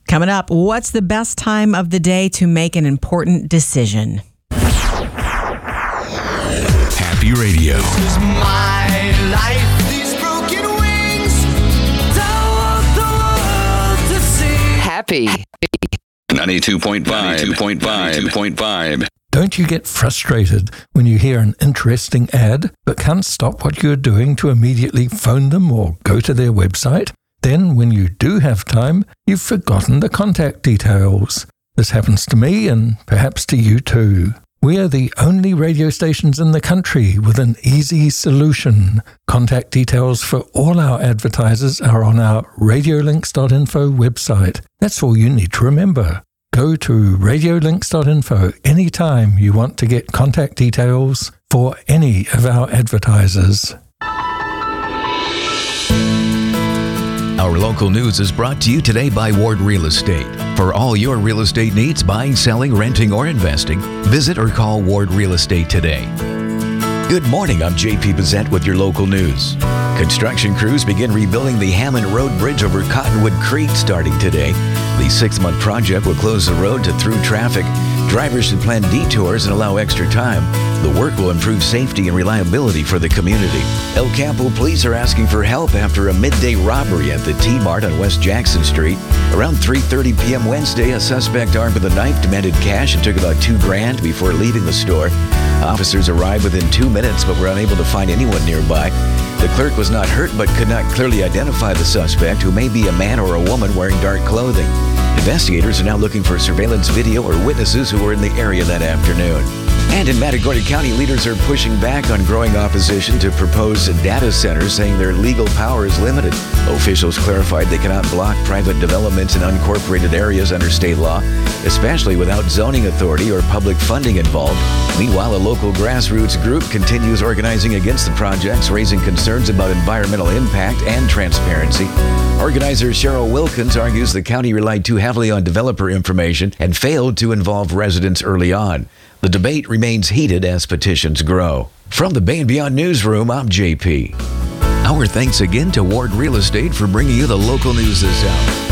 Coming up, what's the best time of the day to make an important decision? Happy Radio. This is my life. These broken wings. Don't want the world to see. Happy. 92.5. Don't you get frustrated when you hear an interesting ad but can't stop what you're doing to immediately phone them or go to their website? Then, when you do have time, you've forgotten the contact details. This happens to me and perhaps to you too. We are the only radio stations in the country with an easy solution. Contact details for all our advertisers are on our radiolinks.info website. That's all you need to remember. Go to radiolinks.info anytime you want to get contact details for any of our advertisers. Our local news is brought to you today by Ward Real Estate. For all your real estate needs, buying, selling, renting, or investing, visit or call Ward Real Estate today. Good morning, I'm JP Bezette with your local news. Construction crews begin rebuilding the Hammond Road Bridge over Cottonwood Creek starting today. The 6-month project will close the road to through traffic. Drivers should plan detours and allow extra time. The work will improve safety and reliability for the community. El Campo police are asking for help after a midday robbery at the T-Mart on West Jackson Street. Around 3:30 p.m. Wednesday, a suspect armed with a knife demanded cash and took about $2,000 before leaving the store. Officers arrived within 2 minutes but were unable to find anyone nearby. The clerk was not hurt but could not clearly identify the suspect, who may be a man or a woman wearing dark clothing. Investigators are now looking for surveillance video or witnesses who were in the area that afternoon. And in Matagorda County, leaders are pushing back on growing opposition to proposed data centers, saying their legal power is limited. Officials clarified they cannot block private developments in unincorporated areas under state law, especially without zoning authority or public funding involved. Meanwhile, a local grassroots group continues organizing against the projects, raising concerns about environmental impact and transparency. Organizer Cheryl Wilkins argues the county relied too heavily on developer information and failed to involve residents early on. The debate remains heated as petitions grow. From the Bay and Beyond Newsroom, I'm JP. Our thanks again to Ward Real Estate for bringing you the local news this hour.